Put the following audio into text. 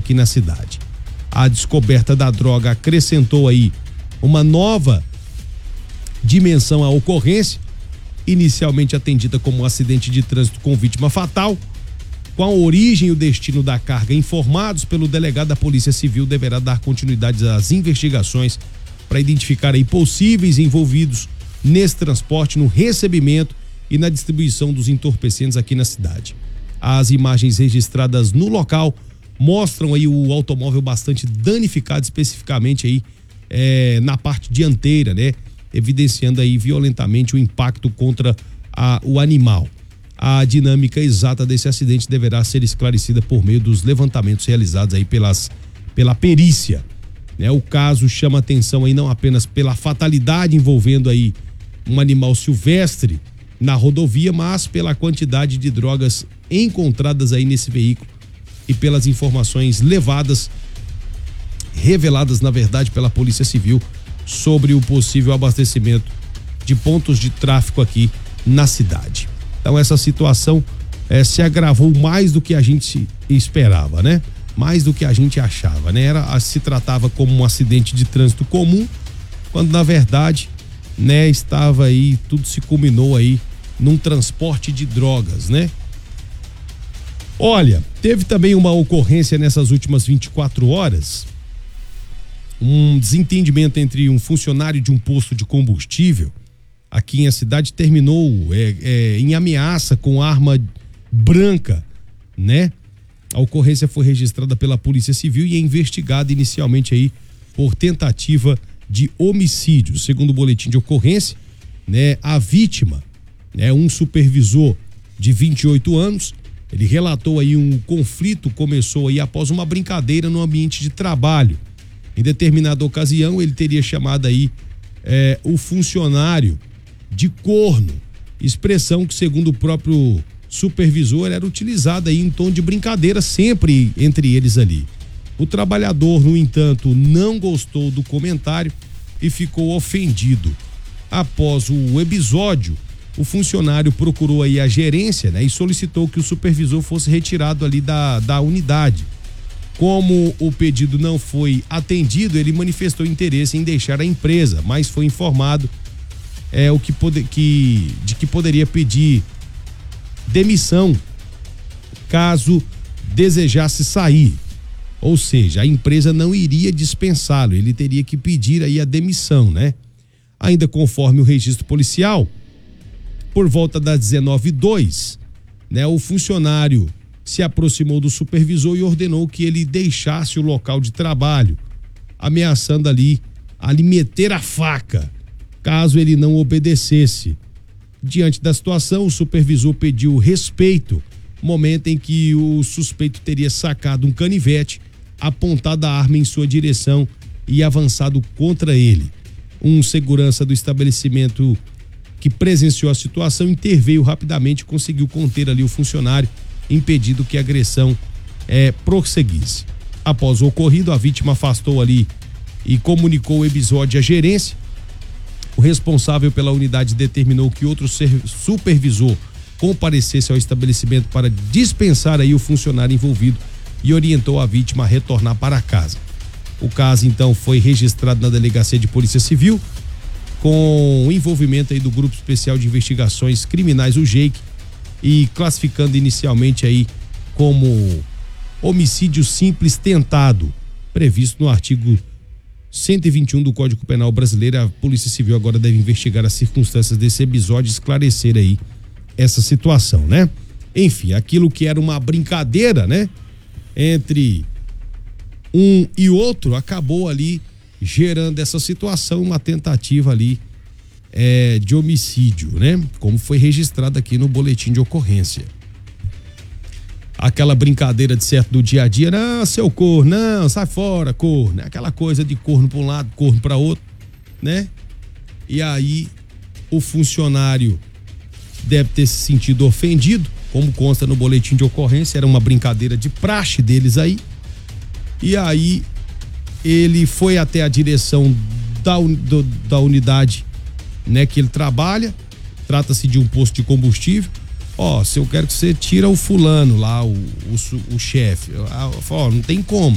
aqui na cidade. A descoberta da droga acrescentou aí uma nova dimensão à ocorrência, inicialmente atendida como um acidente de trânsito com vítima fatal. Com a origem e o destino da carga informados pelo delegado da Polícia Civil, deverá dar continuidade às investigações para identificar aí possíveis envolvidos nesse transporte, no recebimento e na distribuição dos entorpecentes aqui na cidade. As imagens registradas no local mostram aí o automóvel bastante danificado, especificamente aí na parte dianteira, né? Evidenciando aí violentamente o impacto contra o animal. A dinâmica exata desse acidente deverá ser esclarecida por meio dos levantamentos realizados aí pela perícia, né? O caso chama atenção aí não apenas pela fatalidade envolvendo aí um animal silvestre na rodovia, mas pela quantidade de drogas encontradas aí nesse veículo e pelas informações reveladas na verdade pela Polícia Civil sobre o possível abastecimento de pontos de tráfico aqui na cidade. Então essa situação se agravou mais do que a gente esperava, né? Mais do que a gente achava, né? Se tratava como um acidente de trânsito comum, quando na verdade, né, estava aí, tudo se culminou aí num transporte de drogas, né? Olha, teve também uma ocorrência nessas últimas 24 horas, um desentendimento entre um funcionário de um posto de combustível aqui em a cidade, terminou em ameaça com arma branca, né? A ocorrência foi registrada pela Polícia Civil e é investigada inicialmente aí por tentativa de homicídio. Segundo o boletim de ocorrência, né, a vítima, né, um supervisor de 28 anos, ele relatou aí um conflito começou aí após uma brincadeira no ambiente de trabalho. Em determinada ocasião, ele teria chamado aí o funcionário de corno, expressão que, segundo o próprio supervisor, era utilizada aí em tom de brincadeira sempre entre eles ali. O trabalhador, no entanto, não gostou do comentário e ficou ofendido. Após o episódio, o funcionário procurou aí a gerência, né, e solicitou que o supervisor fosse retirado ali da unidade. Como o pedido não foi atendido, ele manifestou interesse em deixar a empresa, mas foi informado de que poderia pedir demissão caso desejasse sair. Ou seja, a empresa não iria dispensá-lo, ele teria que pedir aí a demissão, né? Ainda conforme o registro policial, por volta das 19h02, né, o funcionário se aproximou do supervisor e ordenou que ele deixasse o local de trabalho, ameaçando ali meter a faca, caso ele não obedecesse. Diante da situação, o supervisor pediu respeito, momento em que o suspeito teria sacado um canivete, apontado a arma em sua direção e avançado contra ele. Um segurança do estabelecimento que presenciou a situação interveio rapidamente e conseguiu conter ali o funcionário, impedindo que a agressão prosseguisse. Após o ocorrido, a vítima afastou ali e comunicou o episódio à gerência. O responsável pela unidade determinou que outro supervisor comparecesse ao estabelecimento para dispensar aí o funcionário envolvido e orientou a vítima a retornar para casa. O caso então foi registrado na Delegacia de Polícia Civil com o envolvimento aí do Grupo Especial de Investigações Criminais, o GEIC, e classificando inicialmente aí como homicídio simples tentado, previsto no artigo 121 do Código Penal brasileiro. A Polícia Civil agora deve investigar as circunstâncias desse episódio e esclarecer aí essa situação, né? Enfim, aquilo que era uma brincadeira, né, entre um e outro, acabou ali gerando essa situação, uma tentativa ali de homicídio, né? Como foi registrado aqui no boletim de ocorrência. Aquela brincadeira de certo do dia a dia, não, seu corno, não, sai fora, corno, aquela coisa de corno para um lado, corno para outro, né? E aí o funcionário deve ter se sentido ofendido, como consta no boletim de ocorrência, era uma brincadeira de praxe deles aí. E aí ele foi até a direção da unidade, né, que ele trabalha, trata-se de um posto de combustível. Se eu quero que você tira o fulano lá, o chefe, não tem como,